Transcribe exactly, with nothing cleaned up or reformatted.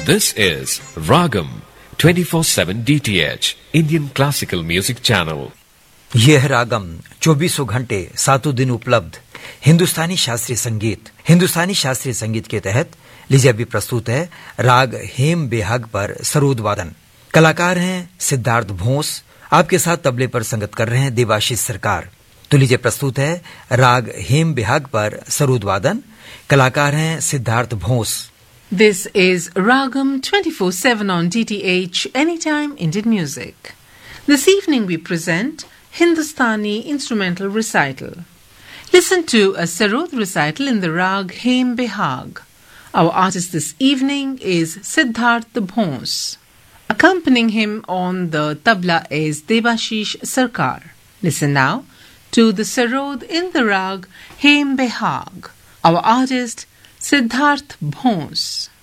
This is Ragam twenty-four seven D T H Indian Classical Music Channel. यह है रागम चौबीसों घंटे सातों दिन उपलब्ध हिंदुस्तानी शास्त्रीय संगीत। हिंदुस्तानी शास्त्रीय संगीत के तहत लीजिए अभी प्रस्तुत है राग हेम बेहाग पर सरोद वादन। कलाकार हैं सिद्धार्थ भोंस। आपके साथ तबले पर संगत कर रहे हैं देवाशीष सरकार। तो लीजिए प्रस्तुत है राग हेम बेहाग पर सरोद वादन। कलाकार हैं Siddharth भोंस। This is Ragam twenty-four seven on D T H Anytime Indian Music. This evening we present Hindustani Instrumental Recital. Listen to a sarod recital in the rag Hem Behag. Our artist this evening is Siddharth Bhons. Accompanying him on the tabla is Devashish Sarkar. Listen now to the sarod in the rag Hem Behag. Our artist Siddharth Bhons.